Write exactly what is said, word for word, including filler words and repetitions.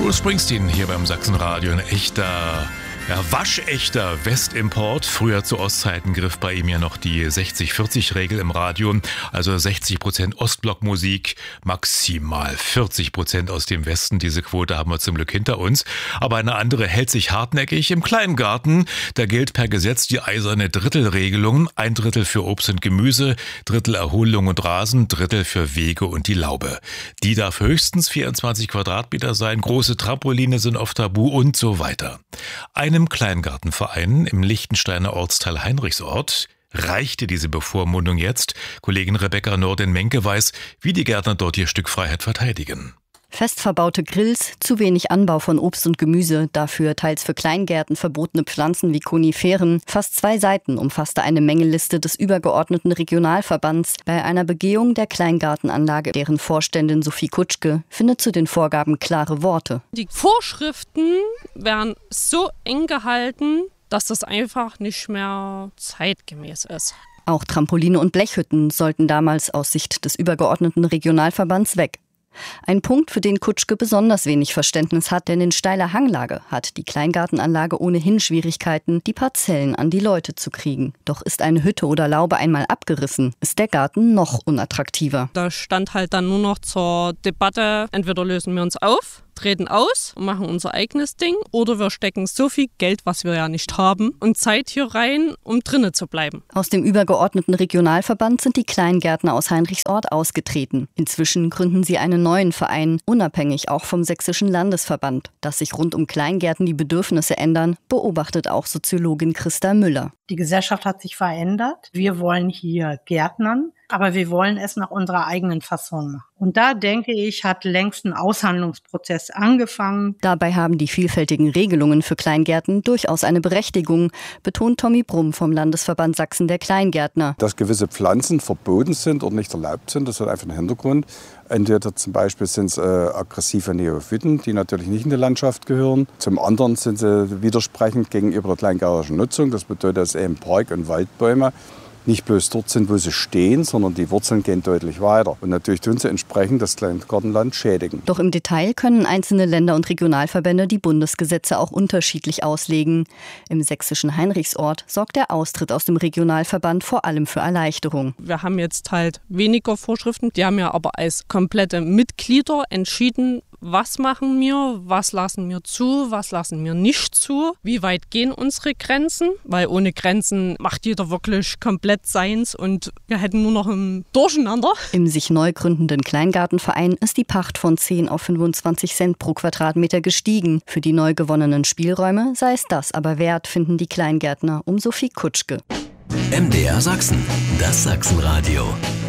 Bruce Springsteen hier beim Sachsenradio, ein echter, ja, waschechter Westimport. Früher zu Ostzeiten griff bei ihm ja noch die sechzig vierzig Regel im Radio, also sechzig Prozent Ostblockmusik, maximal vierzig Prozent aus dem Westen. Diese Quote haben wir zum Glück hinter uns. Aber eine andere hält sich hartnäckig. Im Kleingarten, da gilt per Gesetz die eiserne Drittelregelung. Ein Drittel für Obst und Gemüse, Drittel Erholung und Rasen, Drittel für Wege und die Laube. Die darf höchstens vierundzwanzig Quadratmeter sein, große Trampoline sind oft tabu und so weiter. Einem Kleingartenverein im Lichtensteiner Ortsteil Heinrichsort reichte diese Bevormundung jetzt. Kollegin Rebecca Norden-Menke weiß, wie die Gärtner dort ihr Stück Freiheit verteidigen. Fest verbaute Grills, zu wenig Anbau von Obst und Gemüse, dafür teils für Kleingärten verbotene Pflanzen wie Koniferen. Fast zwei Seiten umfasste eine Mängelliste des übergeordneten Regionalverbands. Bei einer Begehung der Kleingartenanlage, deren Vorständin Sophie Kutschke, findet zu den Vorgaben klare Worte. Die Vorschriften werden so eng gehalten, dass das einfach nicht mehr zeitgemäß ist. Auch Trampoline und Blechhütten sollten damals aus Sicht des übergeordneten Regionalverbands weg. Ein Punkt, für den Kutschke besonders wenig Verständnis hat, denn in steiler Hanglage hat die Kleingartenanlage ohnehin Schwierigkeiten, die Parzellen an die Leute zu kriegen. Doch ist eine Hütte oder Laube einmal abgerissen, ist der Garten noch unattraktiver. Da stand halt dann nur noch zur Debatte, entweder lösen wir uns auf, treten aus und machen unser eigenes Ding oder wir stecken so viel Geld, was wir ja nicht haben, und Zeit hier rein, um drinnen zu bleiben. Aus dem übergeordneten Regionalverband sind die Kleingärtner aus Heinrichsort ausgetreten. Inzwischen gründen sie einen neuen Verein, unabhängig auch vom Sächsischen Landesverband. Dass sich rund um Kleingärten die Bedürfnisse ändern, beobachtet auch Soziologin Christa Müller. Die Gesellschaft hat sich verändert. Wir wollen hier gärtnern, aber wir wollen es nach unserer eigenen Fasson machen. Und da, denke ich, hat längst ein Aushandlungsprozess angefangen. Dabei haben die vielfältigen Regelungen für Kleingärten durchaus eine Berechtigung, betont Tommy Brumm vom Landesverband Sachsen der Kleingärtner. Dass gewisse Pflanzen verboten sind oder nicht erlaubt sind, das hat einfach einen Hintergrund. Entweder zum Beispiel sind es äh, aggressive Neophyten, die natürlich nicht in die Landschaft gehören. Zum anderen sind sie widersprechend gegenüber der kleingärtnerischen Nutzung. Das bedeutet, dass eben Park- und Waldbäume nicht bloß dort sind, wo sie stehen, sondern die Wurzeln gehen deutlich weiter. Und natürlich tun sie entsprechend das Kleingartenland schädigen. Doch im Detail können einzelne Länder und Regionalverbände die Bundesgesetze auch unterschiedlich auslegen. Im sächsischen Heinrichsort sorgt der Austritt aus dem Regionalverband vor allem für Erleichterung. Wir haben jetzt halt weniger Vorschriften, die haben ja aber als komplette Mitglieder entschieden, was machen wir, was lassen wir zu, was lassen wir nicht zu, wie weit gehen unsere Grenzen, weil ohne Grenzen macht jeder wirklich komplett seins und wir hätten nur noch ein Durcheinander. Im sich neu gründenden Kleingartenverein ist die Pacht von zehn auf fünfundzwanzig Cent pro Quadratmeter gestiegen. Für die neu gewonnenen Spielräume sei es das aber wert, finden die Kleingärtner um Sophie Kutschke. M D R Sachsen, das Sachsenradio.